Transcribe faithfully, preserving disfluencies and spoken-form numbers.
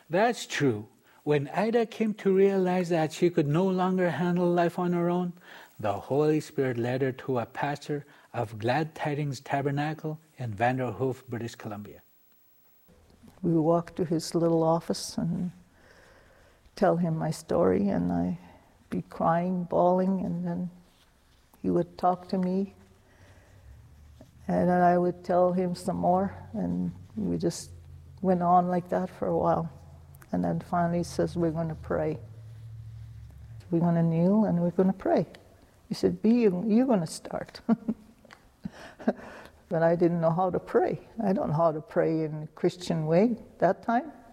That's true. When Ida came to realize that she could no longer handle life on her own, the Holy Spirit led her to a pastor of Glad Tidings Tabernacle in Vanderhoof, British Columbia. We would walk to his little office and tell him my story, and I'd be crying, bawling, and then he would talk to me, and then I would tell him some more, and we just went on like that for a while. And then finally he says, we're going to pray. We're going to kneel and we're going to pray. He said, B, you're going to start. But I didn't know how to pray. I don't know how to pray in a Christian way that time.